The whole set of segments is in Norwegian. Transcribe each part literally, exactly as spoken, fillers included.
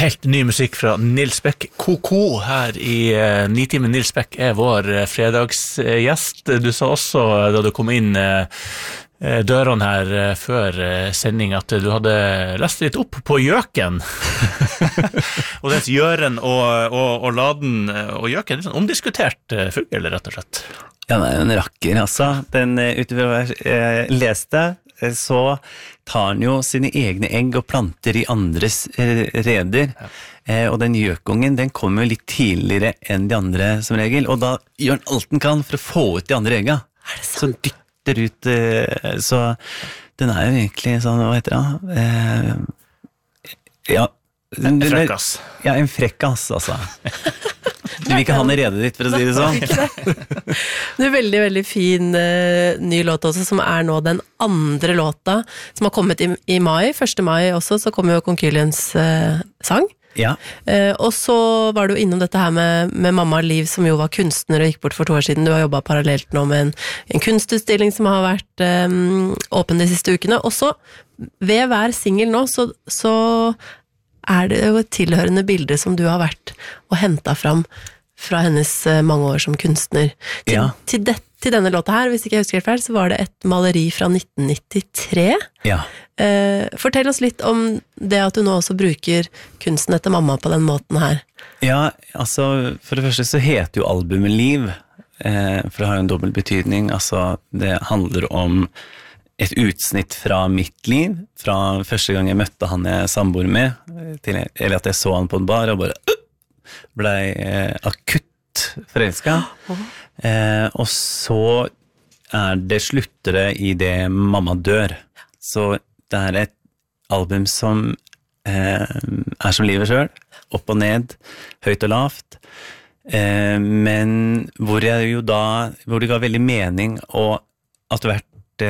Helt ny musikk fra Nils Beck. Koko her i uh, Nitimen. Nils Beck er vår uh, fredagsgjest. Du sa også uh, da du kom inn uh, dørene her uh, før uh, sending at uh, du hadde lest litt opp på gjøken. Og dens gjøren og, og, og laden uh, og gjøken er litt sånn omdiskutert uh, fugl, rett og slett. Ja, det er jo en rakker, altså. Den uh, utover hva jeg uh, leste, så tar han jo sine egne egg og planter i andres reder, ja. eh, og den gjøkungen, den kommer jo litt tidligere enn de andre som regel, og da gjør han alt den kan for å få ut de andre egga. Er det sant? Så dytter ut, eh, så den er jo egentlig sånn, hva heter det? Eh, ja. En frekkas. Ja, en frekkas, altså. Du vil ikke ha den i redet ditt, for å si det sånn. Det er veldig, veldig fin uh, ny låt også, som er nå den andre låta, som har kommet i, i mai, første mai også, så kommer jo Konkyliens uh, sang. Ja. Uh, og så var du innom dette her med, med mamma Liv, som jo var kunstner og gikk bort for to år siden. Du har jobbet parallelt nå med en, en kunstutstilling som har vært um, åpen de siste ukene. Og så, ved hver single nå, så, så er det jo et tilhørende bilde som du har vært og hentet fram fra hennes mange år som kunstner. Til, ja. til, det, til denne låta her, hvis ikke jeg husker helt feil, så var det et maleri fra nitten nittitre. Ja. Eh, fortell oss litt om det at du nå også bruker kunsten etter mamma på den måten her. Ja, altså, for det første så heter jo albumet Liv, eh, for det har jo en dobbelt betydning. Altså, det handler om et utsnitt fra mitt liv, fra første gang jeg møtte han jeg samboer med, til, eller at jeg så han på en bar og bare uh, ble eh, akutt forelsket. Eh, og så er det sluttere i det mamma dør. Så det er et album som eh, er som livet selv, opp og ned, høyt og lavt, eh, men hvor jeg jo da, hvor det ga veldig mening, og at hvert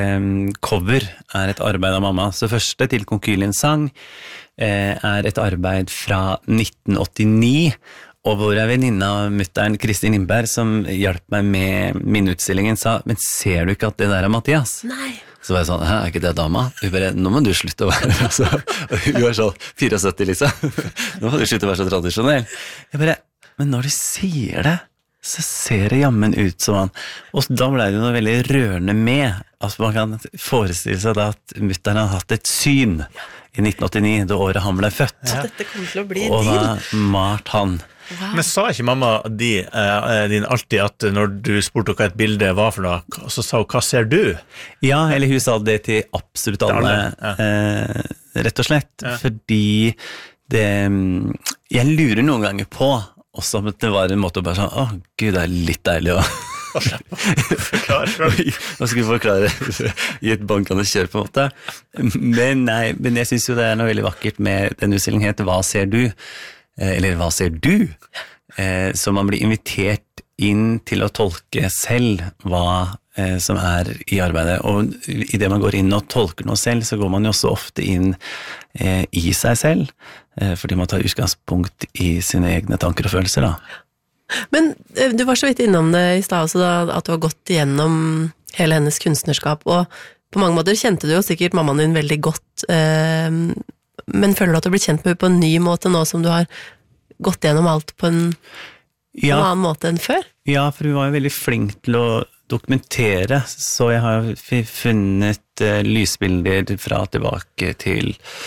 cover er et arbeid av mamma. Så første til Konkyliens sang eh, er et arbeid fra nitten åttini, og hvor jeg venninne av mutteren Kristin Lindberg, som hjalp meg med min utstillingen, sa, men ser du ikke at det der er Mathias? Nei. Så var jeg sånn, er ikke det dama? Hun bare, nå må du slutte å være altså, hun var sånn syttifire, liksom. Nå må du slutte å være så tradisjonell. Jeg bare, men når du sier det, så ser det jammen ut som han. Og da ble det noe veldig rørende med at man kan forestille seg da at mutteren har hatt et syn i nitten åttini, det året han ble født. Ja. Dette kommer til å bli og da malt han. Wow. Men sa ikke mamma di, eh, din alltid at når du spurte hva et bilde var for noe, så sa hun, hva ser du? Ja, eller hun sa det til absolutt alle, alle. Ja. Eh, rett og slett, ja. Fordi det, jeg lurer noen ganger på, også om det var en måte å bare sånn, åh, Gud, det er litt deilig å forklare. Nå skal vi forklare i et bankende kjør på en måte. Men nei, men jeg synes jo det er noe veldig vakkert med den utstillingen heter Hva ser du? Eller Hva ser du? Så man blir invitert inn til å tolke selv hva eh, som er i arbeidet. Og i det man går inn og tolker noe selv, så går man jo også ofte inn eh, i seg selv, eh, fordi man tar utgangspunkt i sine egne tanker og følelser da. Men du var så vidt innom det i sted også, da, at du har gått igjennom hele hennes kunstnerskap, og på mange måter kjente du jo sikkert mammaen din veldig godt, eh, men føler du at du har blitt kjent med henne på en ny måte nå som du har gått gjennom alt på en, ja. på en annen måte enn før? Ja, for hun var jo veldig flink til å dokumentere, så jeg har funnet uh, lysbilder fra tilbake til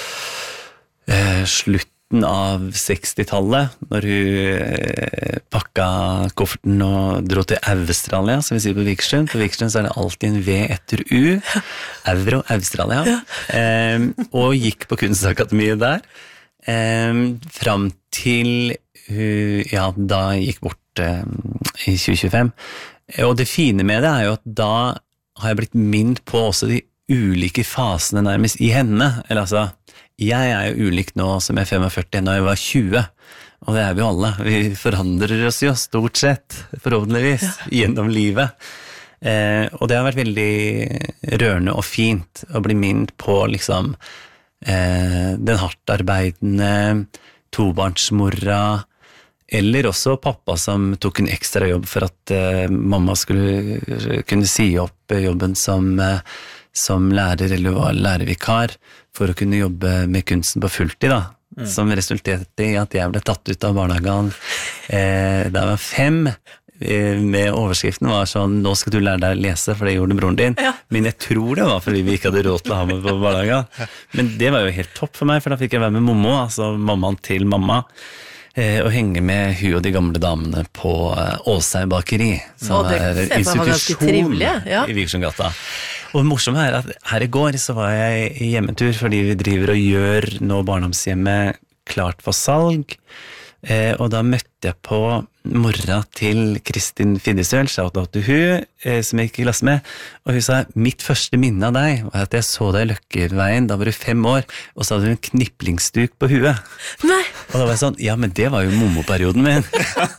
uh, slutten av sekstitallet, når hun uh, pakka kofferten og dro til Australia, som vi sier på Vikstrøm. På Vikstrøm så er det alltid en V etter U, Euro, Australia, ja. um, og gikk på Kunstakademiet der, um, fram til hun, ja, da gikk bort i tjue tjuefem. Og det fine med det er jo at da har jeg blitt minnet på også de ulike fasene nærmest i henne. Eller altså, jeg er jo ulik nå som jeg er femogførti når jeg var tjue, og det er vi jo alle. Vi forandrer oss jo stort sett, forhåpentligvis, ja. Gjennom livet. Eh, og det har vært veldig rørende og fint å bli minnet på liksom eh, den hardt arbeidende tobarnsmorra, eller også pappa som tok en ekstra jobb for at uh, mamma skulle kunne si opp jobben som, uh, som lærer eller var lærervikar for å kunne jobbe med kunsten på fulltid da. mm. som resulterte i at jeg ble tatt ut av barnehagen eh, da jeg var fem, eh, med overskriften var sånn, nå skal du lære deg å lese, for det gjorde broren din. Ja. Men jeg tror det var fordi vi ikke hadde råd til å ha meg på barnehagen. Men det var jo helt topp for meg, for da fikk jeg være med Momo, altså mammaen til mamma, og henge med hun og de gamle damene på Åsheim bakeri, som er en institusjon ja. I Vikersundgata. Og det morsomme er at her i går så var jeg i hjemmetur, fordi vi driver og gjør nå barndomshjemmet klart for salg, eh, og da møtte jeg på mora til Kristin Fiddesøl, shout out til hun, eh, som jeg gikk i klasse med, og hun sa, mitt første minne av deg var at jeg så deg i Løkkeveien, da var du fem år, og så hadde du en kniplingsduk på huet. Nei. Og da var jeg sånn, ja, men det var jo Momo-perioden min.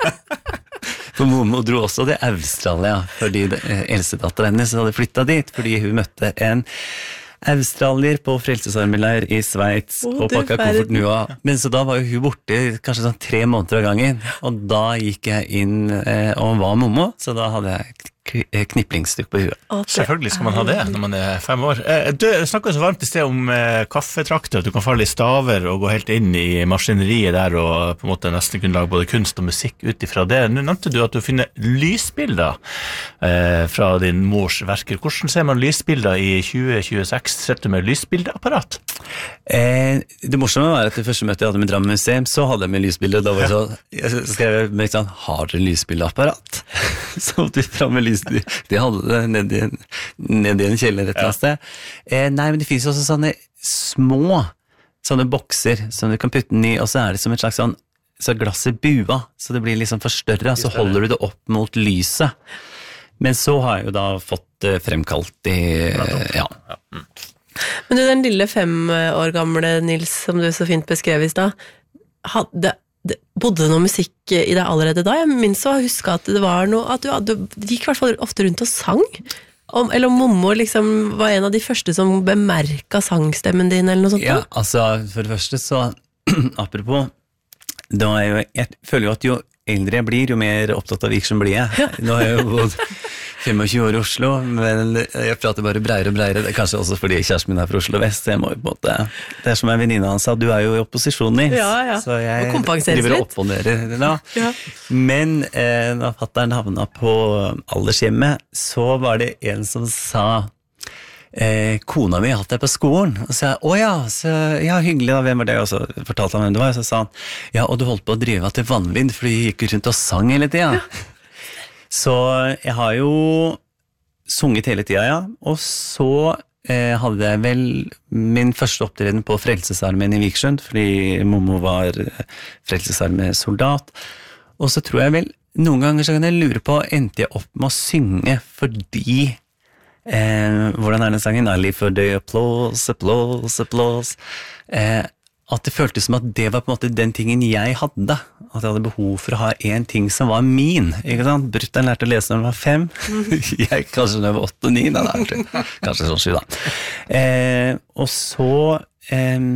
For Momo dro også til Australia, fordi eldstedatteren hennes hadde flyttet dit, fordi hun møtte en australier på Frelsesarmeleir i Sveits oh, og pakka koffert nua. Men så da var jo hun borte kanskje sånn tre måneder av gangen, og da gikk jeg inn eh, og var Momo, så da hadde jeg kniplingsstykk på huet. Okay. Selvfølgelig skal man ha det når man er fem år. Du snakket så varmt i sted om kaffetrakter, at du kan falle i staver og gå helt inn i maskineriet der og på en måte nesten kunne lage både kunst og musikk ut ifra det. Nå nevnte du at du finner lysbilder eh, fra din mors verker. Hvordan ser man lysbilder i tjue tjueseks? Setter du med lysbildeapparat? Eh, det morsomme var at det første møtet jeg hadde med Drammen museum, så hadde jeg med lysbilder. Da var det sånn, jeg skrev med sånn, har dere lysbildeapparat? Så måtte vi fram med lysbilder. De hadde det ned i, ned i en kjeller et eller annet sted. Eh, nei, men det finnes jo også sånne små, sånne bokser som du kan putte den i, og så er det som et slags sånn, så glasset bua, så det blir liksom forstørret, så holder du det opp mot lyset. Men så har jeg jo da fått det fremkalt i, ja. Men du, den lille fem år gamle Nils, som du så fint beskrev i sted, hadde det, bodde det noe musikk i deg allerede da? Jeg minns å huske at det var noe, at du, du gikk i hvert fall ofte rundt og sang, om, eller om Momo liksom var en av de første som bemerket sangstemmen din, eller noe sånt? Ja, altså, for det første så, apropos, da er jo, jeg føler jo at jo eldre jeg blir, jo mer opptatt av Vikersund blir jeg. Ja. Nå har jeg jo bodd tjuefem år i Oslo, men jeg prater bare breiere og breiere, det er kanskje også fordi kjæresten min er fra Oslo Vest, så jeg må jo på en måte, det er som en venninne han sa, du er jo i opposisjon, Nils, ja, ja. Så jeg driver og opponerer det da. Ja. Men eh, da fatteren havna på aldershjemmet, så var det en som sa, eh, kona mi har hatt deg på skolen, og så sa jeg, å ja, så, ja, hyggelig da, hvem var det, og så fortalte han hvem det var, og så sa han, ja, og du holdt på å drive til vannvind, for du gikk rundt og sang hele tiden. Ja. Så jeg har jo sunget hele tiden, ja, og så eh, hadde jeg vel min første opptreden på Frelsesarmeen i Vikersund, fordi Momo var Frelsesarmé-soldat, og så tror jeg vel, noen ganger så kan jeg lure på, endte jeg opp med å synge fordi, eh, hvordan er den sangen? I live for the applause, applause, applause, eh, at det føltes som at det var på en måte den tingen jeg hadde, at jeg hadde behov for å ha en ting som var min, ikke sant? Brutter'n lærte å lese når han var fem, jeg kanskje når jeg var åtte og ni, da, da, kanskje sånn sju da. Eh, og så eh,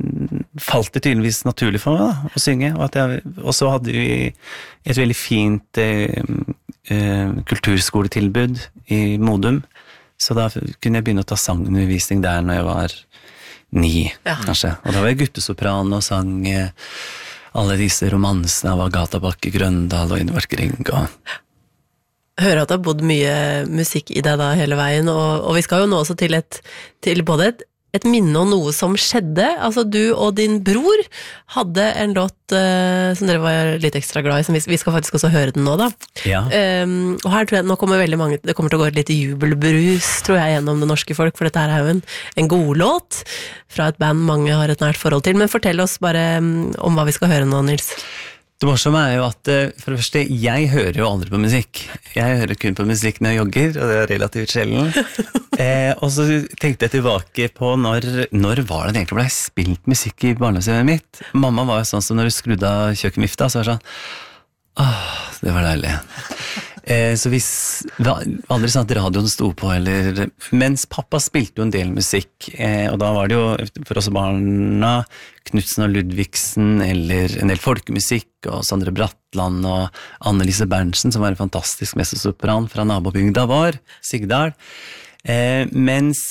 falt det tydeligvis naturlig for meg da, å synge, og, at jeg, og så hadde vi et veldig fint eh, eh, kulturskoletilbud i Modum, så da kunne jeg begynne å ta sangundervisning der når jeg var ni, ja. Kanskje. Og da var jeg guttesopran og sang eh, alle disse romansene av Agatha Bakke Grøndal og Ingeborg Grieg. Og... Hører at det har bodd mye musikk i deg da hele veien, og, og vi skal jo nå også til, et, til både et, et minne og noe som skjedde. Altså du og din bror hadde en låt uh, som dere var litt ekstra glad i, som vi, vi skal faktisk også høre den nå da. Ja. Um, og her tror jeg, nå kommer veldig mange, det kommer til å gå et lite jubelbrus, tror jeg, gjennom det norske folk, for dette her er jo en, en god låt fra et band mange har et nært forhold til. Men fortell oss bare um, om hva vi skal høre nå, Nils. Det morsomme er jo at, for det første, jeg hører jo aldri på musikk. Jeg hører kun på musikk når jeg jogger, og det er relativt sjelden. eh, og så tenkte jeg tilbake på når, når var det egentlig ble spilt musikk i barndomshjemmet mitt. Mamma var jo sånn som når du skrudde av kjøkkenvifta, så var det sånn, åh, det var deilig. Eh, så hvis, aldri sånn at radioen sto på, eller, mens pappa spilte jo en del musikk, eh, og da var det jo, for oss barna, Knudsen og Ludvigsen, eller en del folkemusikk, og Sondre Bratland, og Annelise Berntsen, som var en fantastisk messesopran fra nabobygda vår, Sigdal. Eh, mens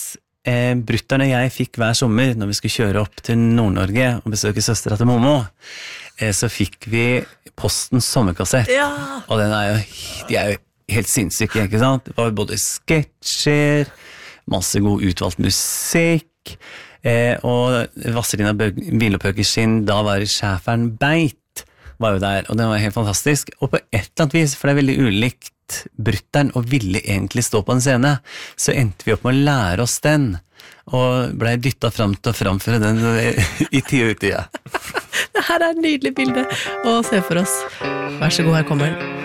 eh, brutterne jeg fikk hver sommer når vi skulle kjøre opp til Nord-Norge og besøke søstera til Momo, eh, så fikk vi Postens sommerkassett. Ja. Og den er jo, de er jo helt sinnssyke, ikke sant? Det var både sketsjer, masse god utvalgt musikk, eh, og Vazelina Bilopphøggers sin Da var det Schäfern beit, var jo der, og den var helt fantastisk. Og på et eller annet vis, for det er veldig ulikt brutteren, og ville egentlig stå på en scene, så endte vi opp med å lære oss den, og ble dyttet fram til å framføre den i tid og utida. Det her er et nydelig bilde å se for oss. Vær så god, her kommer den.